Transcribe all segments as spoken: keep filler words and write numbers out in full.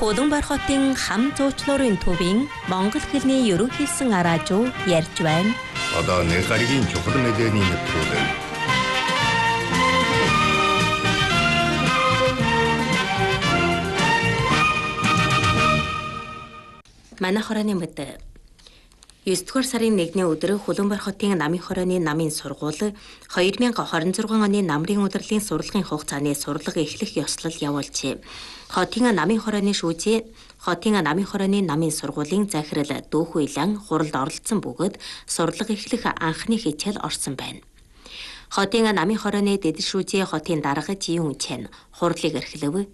Улаанбаатар хотын хам зуучлуурын төвийн монгол хэлний ерөнхийлсөн араажуу ярьж байна. Одоо нэг гаригийн чухал мэдээний нэвтрүүлэг. Манай хорооны мэдээ. есдүгээр сарын нэгний өдөр Улаанбаатар хотын намын хорооны намын сургууль хоёр мянга хорин зургаан оны намрын удирдлагын сурлагын хугацааны сурлага эхлэх ёслол явуулжээ. Хотын намын хорооны шүүжээ Хотын намын хорооны намын сургуулийн захирал Дүүх Уйлан хуралд оролцсон бөгөөд сурлага эхлэх анхны хичээл орсон байна. Хотын намын хорооны дэд шүүжээ хотын дарга Жиюн Чэн хурлыг эрхлэв.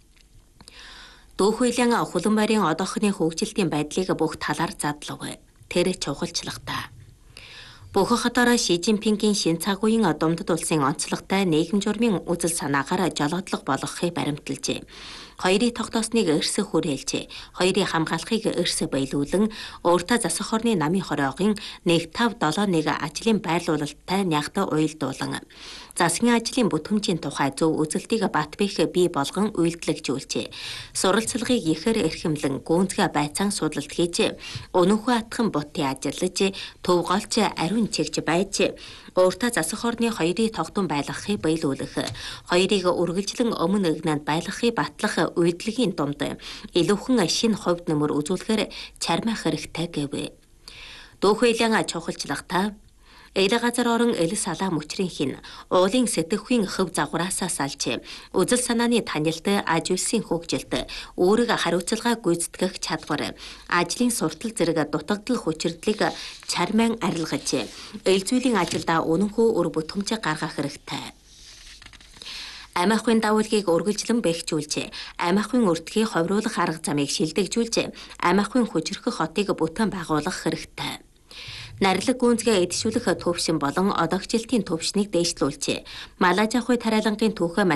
Дүүх Уйлан Улаанбаатарын одоохны хөгжилтийн байдлыг бүх талаар задлав. Тэр чухалчлагтай. Бүх хотоор Ши Жинпингийн шин цаг үеийн Дундад улсын онцлогтой нийгэм журмын үзэл санаагаар жолоодлого болгохыг баримталжээ. Хоёрын тогтоосныг эрс хүрээлжээ. Хоёрын хамгаалахыг эрс баялуулан өөртөө засах орны намын хороогийн нэг тав долоо нэг ажлын байрлуулалттай нягт уйлдуулан засгийн ажлын бүтээмжийн тухай зөв үзэлтийг бат бэх бий болгон үйлдэлжүүлжээ. Суралцлагыг ихээр эрхэмлэн гүнзгий байцаан судалт хийж өнөөхөө атхан бутын ажиллаж төв голч ариун чигч байж өөртөө засах орны хоёрын тогтун байлгахыг баялуулах, хоёрыг үргэлжлэн өмнө өгнөнд байлгахыг батлах үйлдэлгийн дунд илүүхэн шинэ хувьд нөмөр үзүүлэхээр чармайх хэрэгтэй гэв. Дүүх Уйлан чухалчлагтай Эл газар орон эл салаа мөчрийн хин уулын сэтгэхүйн хөв загвараасаа салж үзэл санааны танилт аж үйлсийн хөгжилт өөрийг хариуцлага гүйцэтгэх чадвар ажлын суртал зэрэг дутагдал хүчирдлийг чармайн арилгаж эл зүйлийн ажилдаа үнэнхүү өр бүтэмж гаргах хэрэгтэй. Амиахын давуулгийг үргэлжлэн бэхжүүлж, амиахын өртгийг ховруулах арга замыг шилдэгжүүлж, амиахын хүчрэх хотыг бүтээн байгуулах хэрэгтэй. Нарилаг гүнзгий эдшүүлэх төвшин болон одогжилтын төвшнийг дээшлүүлж, Малажахуй тариалангийн түүхэ